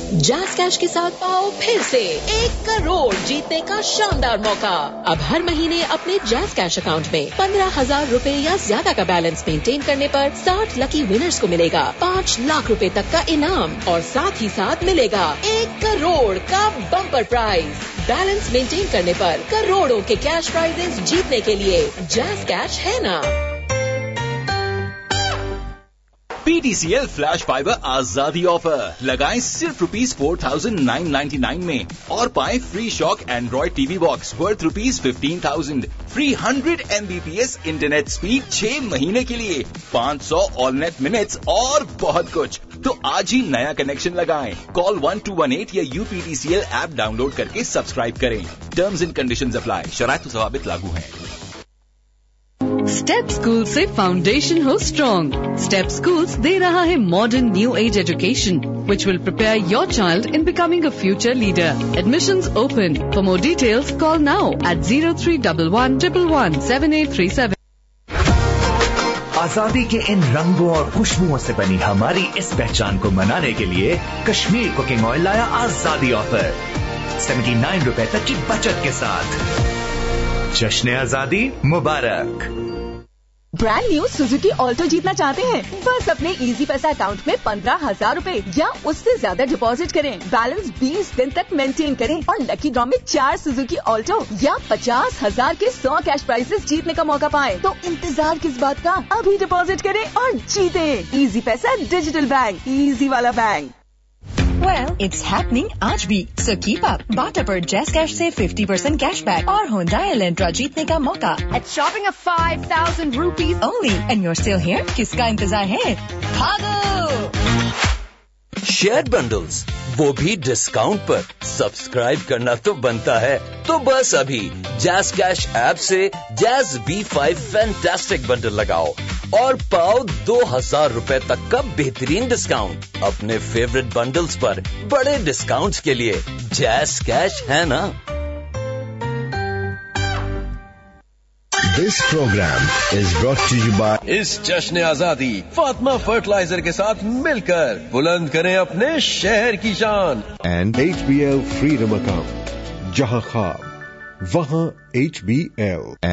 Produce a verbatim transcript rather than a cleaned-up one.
Jazz cash के साथ पाओ फिर से एक करोड़ जीतने का शानदार मौका। अब हर महीने अपने जैज़ कैश अकाउंट में पंद्रह हजार रूपए या ज्यादा का बैलेंस मेंटेन करने पर साठ लकी विनर्स को मिलेगा पाँच लाख रुपए तक का इनाम और साथ ही साथ मिलेगा एक करोड़ का बम्पर प्राइज। बैलेंस मेंटेन करने पर करोड़ों के कैश प्राइजेस जीतने के लिए जैज़ कैश है ना। पीटीसीएल फ्लैश फाइबर आजादी ऑफर लगाएं सिर्फ rupees four thousand nine ninety nine में और पाएं free shock Android TV box worth rupees fifteen thousand, free hundred Mbps internet speed छह महीने के लिए, पाँच सौ ऑल नेट मिनट्स और बहुत कुछ। तो आज ही नया कनेक्शन लगाएं। Call one two one eight या यूपीटीसीएल ऐप डाउनलोड करके सब्सक्राइब करें। Terms and conditions apply. शराइत व ज़वाबित लागू हैं। स्टेप स्कूल से फाउंडेशन हो स्ट्रॉन्ग। स्टेप स्कूल्स दे रहा है modern new age education which will prepare your child in becoming a future leader. Admissions open. For more details, call now at zero three one one one one one seven eight three seven. आजादी के इन रंगों और खुशबुओं से बनी हमारी इस पहचान को मनाने के लिए कश्मीर कुकिंग ऑयल लाया आजादी ऑफर सेवेंटी नाइन रुपए तक की बचत के साथ। जश्न आजादी मुबारक। ब्रांड न्यू सुजुकी ऑल्टो जीतना चाहते हैं? बस अपने इजी पैसा अकाउंट में पंद्रह हजार रूपए या उससे ज्यादा डिपॉजिट करें, बैलेंस बीस दिन तक मेंटेन करें और लकी ड्रॉ में चार सुजुकी ऑल्टो या पचास हजार के सौ कैश प्राइजेस जीतने का मौका पाएं। तो इंतजार किस बात का, अभी डिपॉजिट करें और जीतें। इजी पैसा डिजिटल बैंक, इजी वाला बैंक। Well, it's happening आज भी, so keep up. बाटा पर जैज़ कैश से फिफ्टी परसेंट कैशबैक और Hyundai Elantra जीतने का मौका At shopping of five thousand rupees only, and you're still here? किसका इंतजार है? भागो! शेयर बंडल्स, वो भी डिस्काउंट पर। सब्सक्राइब करना तो बनता है। तो बस अभी जैज़ कैश ऐप से jazz B five fantastic bundle लगाओ और पाओ दो हजार रूपए तक का बेहतरीन डिस्काउंट। अपने फेवरेट बंडल्स पर बड़े डिस्काउंट्स के लिए जैज़ कैश है ना। This program is brought to you by इस जश्न आजादी फातिमा फर्टिलाइजर के साथ मिलकर बुलंद करें अपने शहर की शान। and H B L Freedom Account, जहां ख्वाब वहां H B L।